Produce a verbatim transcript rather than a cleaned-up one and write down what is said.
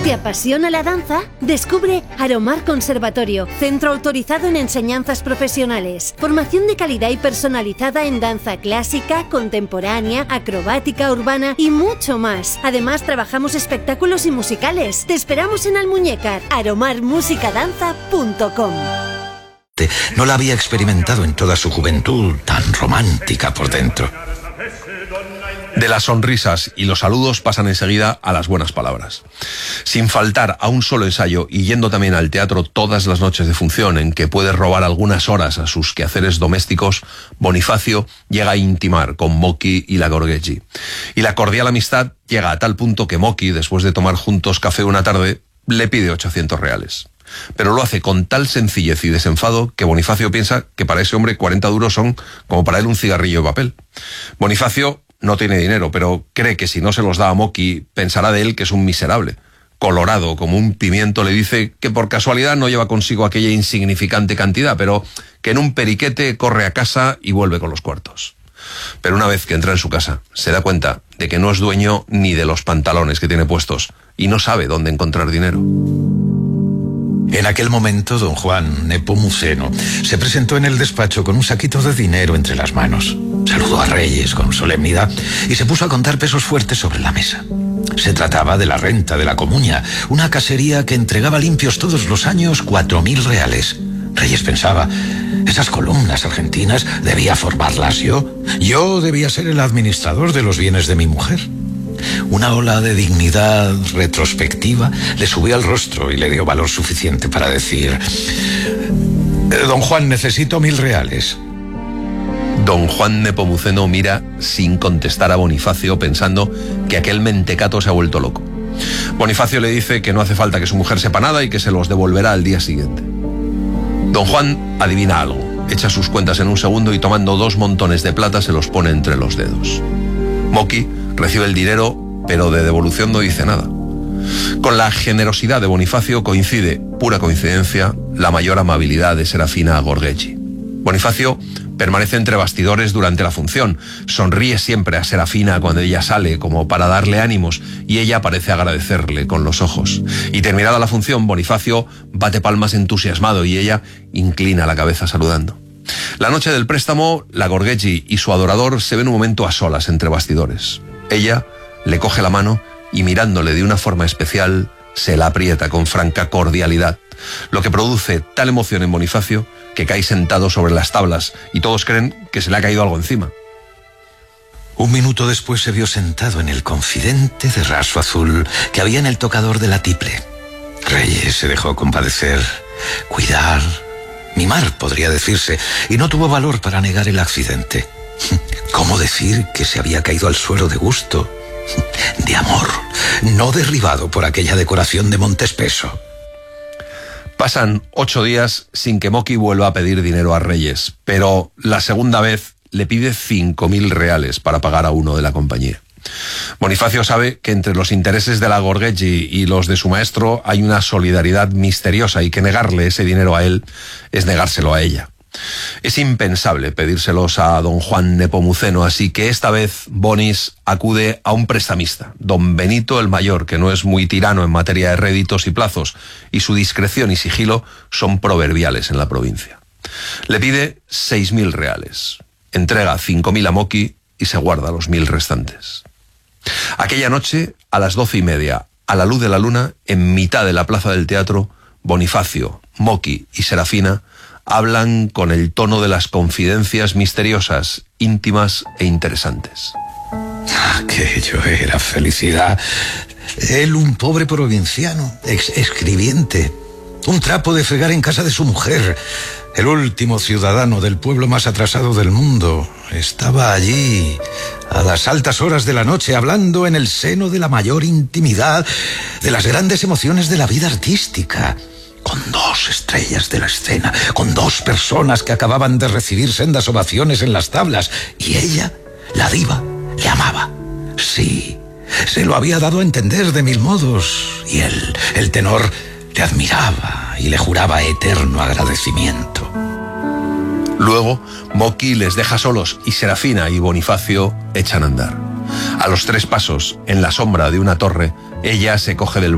¿Te apasiona la danza? Descubre Aromar Conservatorio, centro autorizado en enseñanzas profesionales. Formación de calidad y personalizada en danza clásica, contemporánea, acrobática, urbana y mucho más. Además, trabajamos espectáculos y musicales. Te esperamos en Almuñécar, aromar música danza punto com. No la había experimentado en toda su juventud, tan romántica por dentro. De las sonrisas y los saludos pasan enseguida a las buenas palabras. Sin faltar a un solo ensayo y yendo también al teatro todas las noches de función en que puede robar algunas horas a sus quehaceres domésticos, Bonifacio llega a intimar con Mocky y la Gorgeggi. Y la cordial amistad llega a tal punto que Mocky, después de tomar juntos café una tarde, le pide ochocientos reales. Pero lo hace con tal sencillez y desenfado que Bonifacio piensa que para ese hombre cuarenta duros son como para él un cigarrillo de papel. Bonifacio no tiene dinero, pero cree que si no se los da a Mocky, pensará de él que es un miserable. Colorado como un pimiento, le dice que por casualidad no lleva consigo aquella insignificante cantidad, pero que en un periquete corre a casa y vuelve con los cuartos. Pero una vez que entra en su casa, se da cuenta de que no es dueño ni de los pantalones que tiene puestos y no sabe dónde encontrar dinero. En aquel momento, don Juan Nepomuceno se presentó en el despacho con un saquito de dinero entre las manos. Saludó a Reyes con solemnidad y se puso a contar pesos fuertes sobre la mesa. Se trataba de la renta de la Comuña, una casería que entregaba limpios todos los años cuatro mil reales. Reyes pensaba, esas columnas argentinas debía formarlas yo. Yo debía ser el administrador de los bienes de mi mujer. Una ola de dignidad retrospectiva le subió al rostro y le dio valor suficiente para decir: don Juan, necesito mil reales. Don Juan Nepomuceno mira sin contestar a Bonifacio, pensando que aquel mentecato se ha vuelto loco. Bonifacio le dice que no hace falta que su mujer sepa nada y que se los devolverá al día siguiente. Don Juan adivina algo, echa sus cuentas en un segundo y tomando dos montones de plata se los pone entre los dedos. Mocky recibe el dinero, pero de devolución no dice nada. Con la generosidad de Bonifacio coincide, pura coincidencia, la mayor amabilidad de Serafina Gorgeggi. Bonifacio permanece entre bastidores durante la función, sonríe siempre a Serafina cuando ella sale como para darle ánimos y ella parece agradecerle con los ojos. Y terminada la función, Bonifacio bate palmas entusiasmado y ella inclina la cabeza saludando. La noche del préstamo, la Gorgeggi y su adorador se ven un momento a solas entre bastidores. Ella le coge la mano y mirándole de una forma especial, se la aprieta con franca cordialidad, lo que produce tal emoción en Bonifacio que cae sentado sobre las tablas y todos creen que se le ha caído algo encima. Un minuto después se vio sentado en el confidente de raso azul que había en el tocador de la tiple. Reyes se dejó compadecer, cuidar, mimar, podría decirse, y no tuvo valor para negar el accidente. ¿Cómo decir que se había caído al suelo de gusto? De amor, no derribado por aquella decoración de Montespeso. Pasan ocho días sin que Mocky vuelva a pedir dinero a Reyes, pero la segunda vez le pide cinco mil reales para pagar a uno de la compañía. Bonifacio sabe que entre los intereses de la Gorgeggi y los de su maestro hay una solidaridad misteriosa y que negarle ese dinero a él es negárselo a ella. Es impensable pedírselos a don Juan Nepomuceno, así que esta vez Bonis acude a un prestamista, don Benito el Mayor, que no es muy tirano en materia de réditos y plazos, y su discreción y sigilo son proverbiales en la provincia. Le pide seis mil reales, entrega cinco mil a Mocky y se guarda los mil restantes. Aquella noche, a las doce y media, a la luz de la luna, en mitad de la plaza del teatro, Bonifacio, Mocky y Serafina hablan con el tono de las confidencias misteriosas, íntimas e interesantes. Aquello era felicidad. Él, un pobre provinciano, ex escribiente, un trapo de fregar en casa de su mujer, el último ciudadano del pueblo más atrasado del mundo, estaba allí a las altas horas de la noche hablando en el seno de la mayor intimidad, de las grandes emociones de la vida artística, con dos estrellas de la escena, con dos personas que acababan de recibir sendas ovaciones en las tablas, y ella, la diva, le amaba. Sí, se lo había dado a entender de mil modos, y él, el tenor, le admiraba y le juraba eterno agradecimiento. Luego, Mocky les deja solos y Serafina y Bonifacio echan a andar. A los tres pasos, en la sombra de una torre, ella se coge del